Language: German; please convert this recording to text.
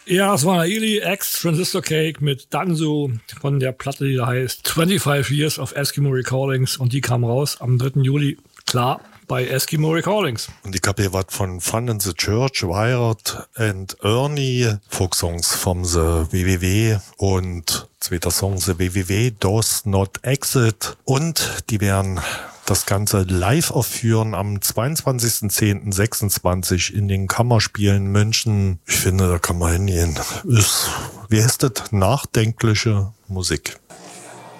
Ja, es war Naili X Transistor Cake mit Danzo von der Platte, die da heißt 25 Years of Eskimo Recordings, und die kam raus am 3. Juli, klar, bei Eskimo Recordings. Und ich habe hier was von Fun in the Church, Wired and Ernie, Folksongs vom The WWW und zweiter Song The WWW Does Not Exit, und die werden das Ganze live aufführen am 22.10.26 in den Kammerspielen München. Ich finde, da kann man hingehen. Ist, wie heißt das? Nachdenkliche Musik.